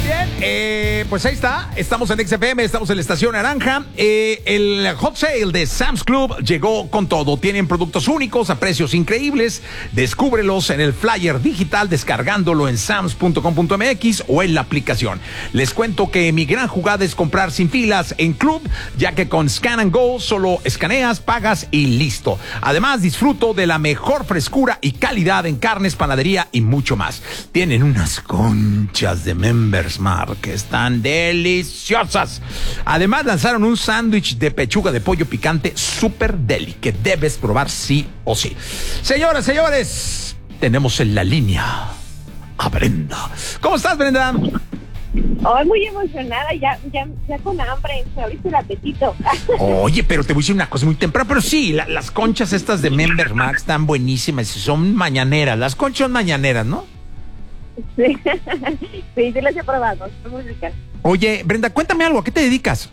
Pues ahí está, estamos en XFM, estamos en la Estación Naranja. El Hot Sale de Sam's Club llegó con todo. Tienen productos únicos a precios increíbles. Descúbrelos en el flyer digital descargándolo en sams.com.mx o en la aplicación. Les cuento que mi gran jugada es comprar sin filas en Club, ya que con Scan and Go solo escaneas, pagas y listo. Además, disfruto de la mejor frescura y calidad en carnes, panadería y mucho más. Tienen unas conchas de Members Mark que están deliciosas. Además, lanzaron un sándwich de pechuga de pollo picante super deli que debes probar sí o sí. Señoras, señores, tenemos en la línea a Brenda. ¿Cómo estás, Brenda? Oh, muy emocionada, ya con hambre, me abriste el apetito. Oye, pero te voy a decir una cosa muy temprana, pero sí, las conchas estas de Members Mark están buenísimas y son mañaneras. Las conchas son mañaneras, ¿no? Sí, sí las he probado, son muy ricas. Oye, Brenda, cuéntame algo, ¿a qué te dedicas?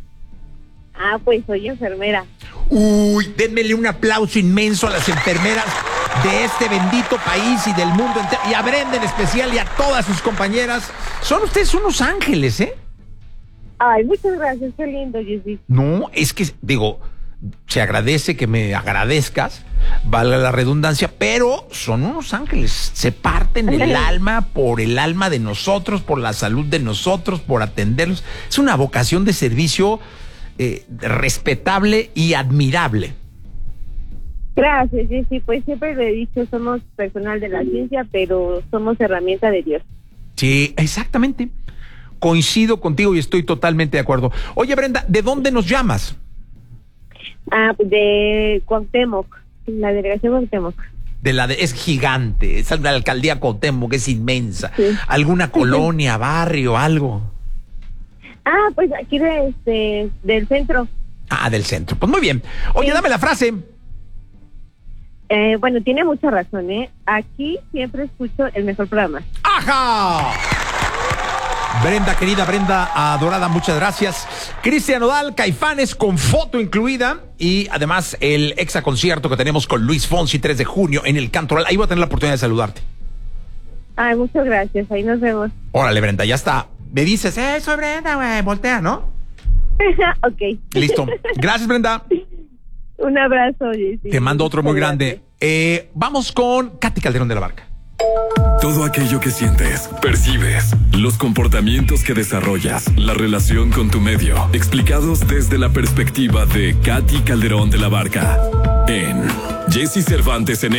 Ah, pues soy enfermera. Uy, denmele un aplauso inmenso a las enfermeras de este bendito país y del mundo entero, y a Brenda en especial y a todas sus compañeras. Son ustedes unos ángeles, ¿eh? Ay, muchas gracias, qué lindo, Jessy. No, es que, digo, se agradece que me agradezcas, valga la redundancia, pero son unos ángeles, se parten del alma por el alma de nosotros, por la salud de nosotros, por atenderlos. Es una vocación de servicio respetable y admirable. Gracias, Jessy, pues siempre le he dicho, somos personal de la ciencia, pero somos herramienta de Dios. Sí, exactamente. Coincido contigo y estoy totalmente de acuerdo. Oye, Brenda, ¿de dónde nos llamas? Ah, de Cuauhtémoc, la delegación Cuauhtémoc. Es gigante, es la alcaldía Cuauhtémoc, es inmensa. Sí. ¿Alguna colonia, barrio, algo? Ah, pues aquí del centro. Ah, del centro. Pues muy bien. Oye, sí. Dame la frase. Bueno, tiene mucha razón, ¿eh? Aquí siempre escucho el mejor programa. ¡Ajá! Brenda, querida Brenda, adorada, muchas gracias. Cristian Nodal, Caifanes con foto incluida y además el exaconcierto que tenemos con Luis Fonsi 3 de junio en el Cantoral. Ahí voy a tener la oportunidad de saludarte. Ay, muchas gracias, ahí nos vemos. Órale, Brenda, ya está. Me dices, soy Brenda, güey, voltea, ¿no? Ok. Listo. Gracias, Brenda. Un abrazo, Jessy. Te mando otro muy grande. Vamos con Katy Calderón de la Barca. Todo aquello que sientes, percibes, los comportamientos que desarrollas, la relación con tu medio, explicados desde la perspectiva de Katy Calderón de la Barca en Jessy Cervantes en